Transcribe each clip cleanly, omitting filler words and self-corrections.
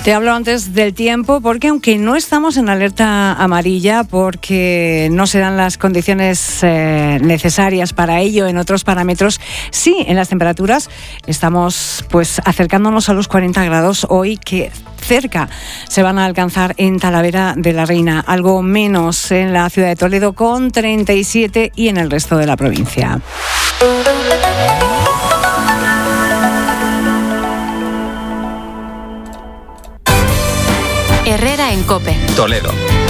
Te hablo antes del tiempo porque aunque no estamos en alerta amarilla porque no se dan las condiciones necesarias para ello en otros parámetros, sí en las temperaturas estamos pues acercándonos a los 40 grados hoy, que cerca se van a alcanzar en Talavera de la Reina, algo menos en la ciudad de Toledo con 37 y en el resto de la provincia. Herrera en COPE. Toledo.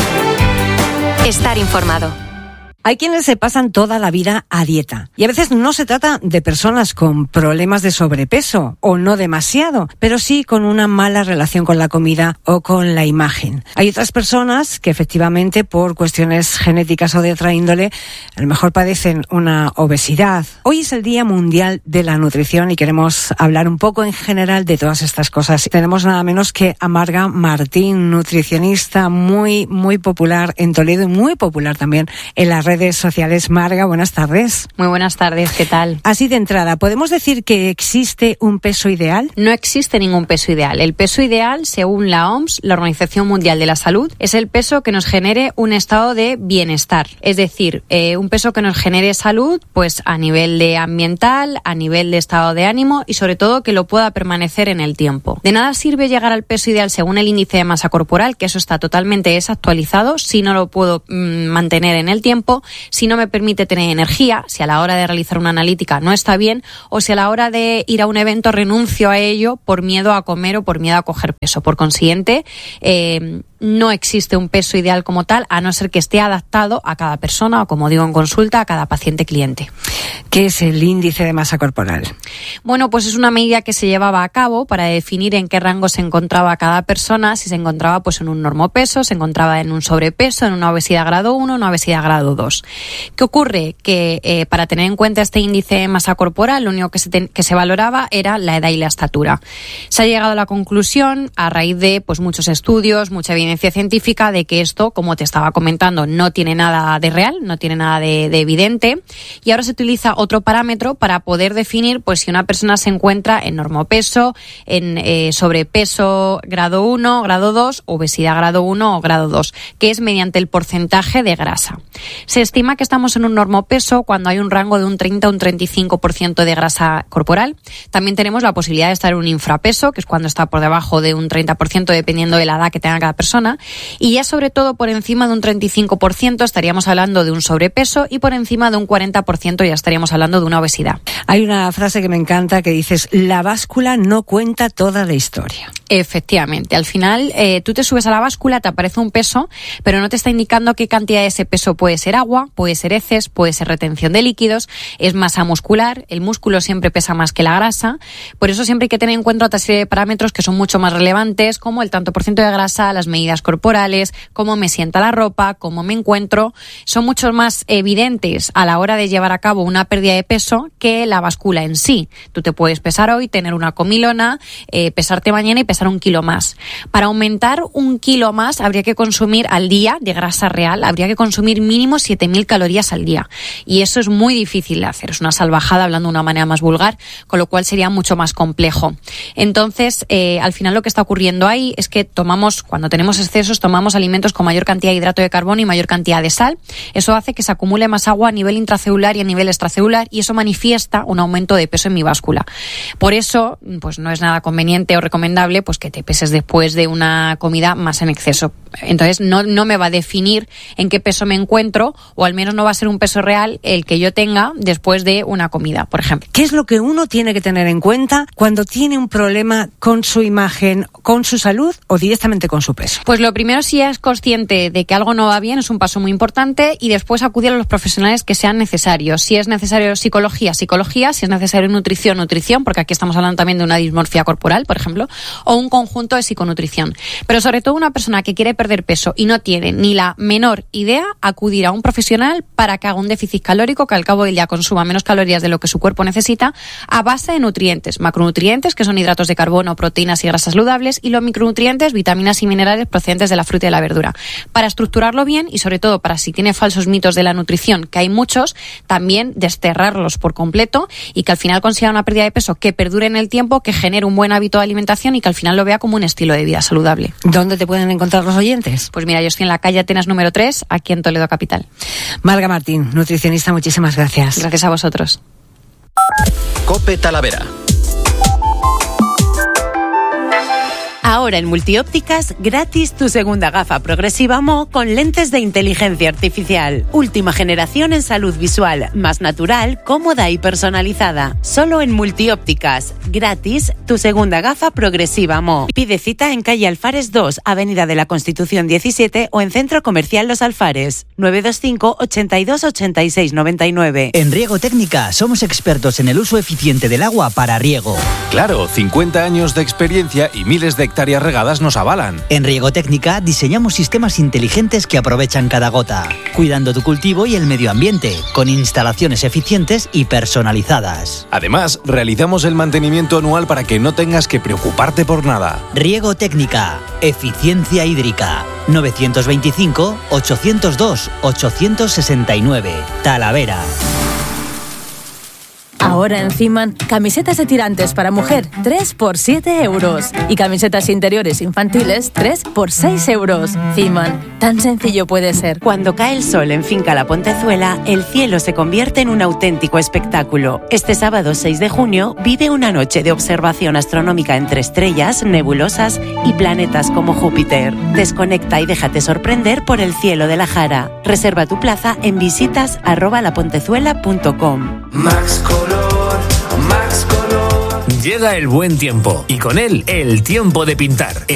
Estar informado. Hay quienes se pasan toda la vida a dieta y a veces no se trata de personas con problemas de sobrepeso o no demasiado, pero sí con una mala relación con la comida o con la imagen. Hay otras personas que efectivamente por cuestiones genéticas o de otra índole a lo mejor padecen una obesidad. Hoy es el Día Mundial de la Nutrición y queremos hablar un poco en general de todas estas cosas. Tenemos nada menos que a Marga Martín, nutricionista muy popular en Toledo y muy popular también en las redes sociales. Marga, buenas tardes. Muy buenas tardes, ¿qué tal? Así de entrada, ¿podemos decir que existe un peso ideal? No existe ningún peso ideal. El peso ideal, según la OMS, la Organización Mundial de la Salud, es el peso que nos genere un estado de bienestar. Es decir, un peso que nos genere salud, pues a nivel de ambiental, a nivel de estado de ánimo y sobre todo que lo pueda permanecer en el tiempo. De nada sirve llegar al peso ideal según el índice de masa corporal, que eso está totalmente desactualizado, si no lo puedo mantener en el tiempo, si no me permite tener energía, si a la hora de realizar una analítica no está bien o si a la hora de ir a un evento renuncio a ello por miedo a comer o por miedo a coger peso. Por consiguiente, no existe un peso ideal como tal, a no ser que esté adaptado a cada persona o, como digo en consulta, a cada paciente cliente. ¿Qué es el índice de masa corporal? Bueno, pues es una medida que se llevaba a cabo para definir en qué rango se encontraba cada persona, si se encontraba pues en un normopeso, se encontraba en un sobrepeso, en una obesidad grado 1, una obesidad grado 2. ¿Qué ocurre? Que para tener en cuenta este índice de masa corporal, lo único que se valoraba era la edad y la estatura. Se ha llegado a la conclusión, a raíz de pues muchos estudios, mucha evidencia científica, de que esto, como te estaba comentando, no tiene nada de real, no tiene nada de evidente, y ahora se utiliza otro parámetro para poder definir pues si una persona se encuentra en normopeso, en sobrepeso grado 1, grado 2, obesidad grado 1 o grado 2, que es mediante el porcentaje de grasa. Se estima que estamos en un normopeso cuando hay un rango de un 30 a un 35% de grasa corporal. También tenemos la posibilidad de estar en un infrapeso, que es cuando está por debajo de un 30%, dependiendo de la edad que tenga cada persona. Y ya sobre todo por encima de un 35% estaríamos hablando de un sobrepeso y por encima de un 40% ya estaríamos hablando de una obesidad. Hay una frase que me encanta que dices: la báscula no cuenta toda la historia. Efectivamente, al final tú te subes a la báscula, te aparece un peso, pero no te está indicando qué cantidad de ese peso puede ser agua, puede ser heces, puede ser retención de líquidos, es masa muscular, el músculo siempre pesa más que la grasa, por eso siempre hay que tener en cuenta otra serie de parámetros que son mucho más relevantes, como el tanto por ciento de grasa, las medidas corporales, cómo me sienta la ropa, cómo me encuentro, son mucho más evidentes a la hora de llevar a cabo una pérdida de peso que la báscula en sí. Tú te puedes pesar hoy, tener una comilona, pesarte mañana y pesar 1 kilo más. Para aumentar 1 kilo más habría que consumir al día de grasa real, habría que consumir mínimo 7.000 calorías al día. Y eso es muy difícil de hacer, es una salvajada hablando de una manera más vulgar, con lo cual sería mucho más complejo. Entonces, al final lo que está ocurriendo ahí es que cuando tenemos excesos, tomamos alimentos con mayor cantidad de hidrato de carbono y mayor cantidad de sal. Eso hace que se acumule más agua a nivel intracelular y a nivel extracelular y eso manifiesta un aumento de peso en mi báscula. Por eso, pues no es nada conveniente o recomendable pues que te peses después de una comida más en exceso. Entonces, no me va a definir en qué peso me encuentro, o al menos no va a ser un peso real el que yo tenga después de una comida, por ejemplo. ¿Qué es lo que uno tiene que tener en cuenta cuando tiene un problema con su imagen, con su salud o directamente con su peso? Pues lo primero, si es consciente de que algo no va bien, es un paso muy importante, y después acudir a los profesionales que sean necesarios. Si es necesario psicología, si es necesario nutrición, porque aquí estamos hablando también de una dismorfia corporal, por ejemplo, o un conjunto de psiconutrición. Pero sobre todo una persona que quiere perder peso y no tiene ni la menor idea, acudir a un profesional para que haga un déficit calórico, que al cabo del día consuma menos calorías de lo que su cuerpo necesita, a base de nutrientes, macronutrientes, que son hidratos de carbono, proteínas y grasas saludables, y los micronutrientes, vitaminas y minerales, procedentes de la fruta y la verdura. Para estructurarlo bien y sobre todo para si tiene falsos mitos de la nutrición, que hay muchos, también desterrarlos por completo y que al final consiga una pérdida de peso que perdure en el tiempo, que genere un buen hábito de alimentación y que al final lo vea como un estilo de vida saludable. ¿Dónde te pueden encontrar los oyentes? Pues mira, yo estoy en la calle Atenas número 3, aquí en Toledo Capital. Marga Martín, nutricionista, muchísimas gracias. Gracias a vosotros. COPE Talavera. Ahora en Multiópticas, gratis tu segunda gafa progresiva Mo con lentes de inteligencia artificial. Última generación en salud visual, más natural, cómoda y personalizada. Solo en Multiópticas, gratis tu segunda gafa progresiva Mo. Pide cita en calle Alfares 2, Avenida de la Constitución 17 o en Centro Comercial Los Alfares. 925 82 86 99. En Riego Técnica somos expertos en el uso eficiente del agua para riego. Claro, 50 años de experiencia y miles de hectáreas regadas nos avalan. En Riego Técnica diseñamos sistemas inteligentes que aprovechan cada gota, cuidando tu cultivo y el medio ambiente, con instalaciones eficientes y personalizadas. Además, realizamos el mantenimiento anual para que no tengas que preocuparte por nada. Riego Técnica, eficiencia hídrica. 925 802 869. Talavera. Ahora en Ciman, camisetas de tirantes para mujer, 3 por 7 euros. Y camisetas interiores infantiles, 3 por 6 euros. Ciman, tan sencillo puede ser. Cuando cae el sol en Finca La Pontezuela, el cielo se convierte en un auténtico espectáculo. Este sábado 6 de junio, vive una noche de observación astronómica entre estrellas, nebulosas y planetas como Júpiter. Desconecta y déjate sorprender por el cielo de la Jara. Reserva tu plaza en visitas@lapontezuela.com. Max Color. Llega el buen tiempo y con él el tiempo de pintar.